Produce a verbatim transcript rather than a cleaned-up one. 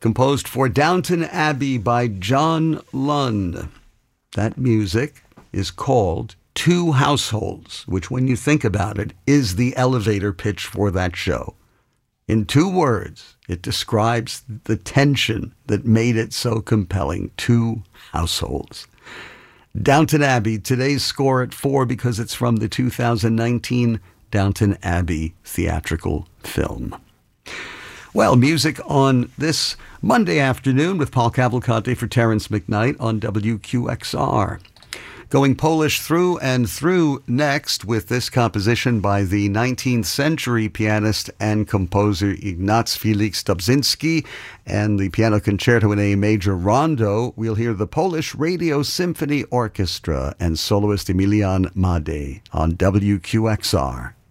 composed for Downton Abbey by John Lund. That music is called Two Households, which, when you think about it, is the elevator pitch for that show. In two words, it describes the tension that made it so compelling. Two households. Downton Abbey, today's score at four because it's from the two thousand nineteen Downton Abbey theatrical film. Well, music on this Monday afternoon with Paul Cavalcante for Terrence McKnight on W Q X R. Going Polish through and through next with this composition by the nineteenth century pianist and composer Ignacy Felix Dobzynski and the Piano Concerto in A Major Rondo. We'll hear the Polish Radio Symphony Orchestra and soloist Emilian Made on W Q X R.